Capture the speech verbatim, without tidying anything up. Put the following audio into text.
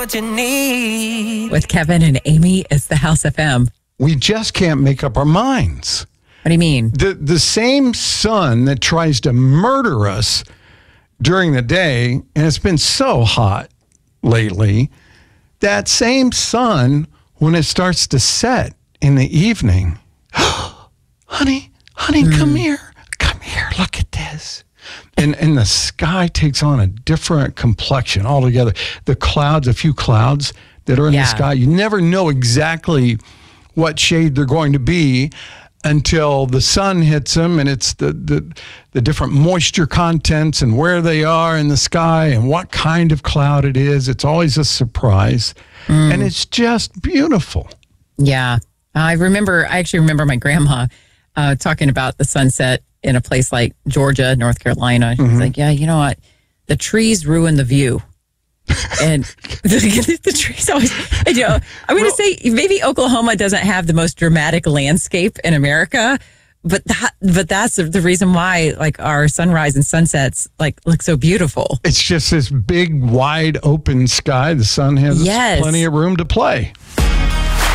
What you need. With Kevin and Amy is the House F M. We just can't make up our minds. What do you mean? The the same sun that tries to murder us during the day, and it's been so hot lately, that same sun, when it starts to set in the evening, honey, honey, mm. come here, come here, look at this. And and the sky takes on a different complexion altogether. The clouds, a few clouds that are in yeah. the sky, you never know exactly what shade they're going to be until the sun hits them, and it's the, the the different moisture contents and where they are in the sky and what kind of cloud it is. It's always a surprise, mm. and it's just beautiful. Yeah. I remember, I actually remember my grandma uh, talking about the sunset in a place like Georgia, North Carolina. She's mm-hmm. like, yeah, you know what? The trees ruin the view. And the, the trees always, you know, I'm going to well, say maybe Oklahoma doesn't have the most dramatic landscape in America, but that, but that's the reason why, like, our sunrise and sunsets, like, look so beautiful. It's just this big, wide open sky. The sun has yes. plenty of room to play.